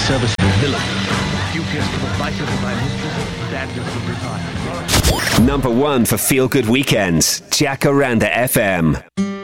service of a villain, duteous to the vices of my mistress, dangerous of desire. Number 1 for Feel Good Weekends, Jacaranda FM.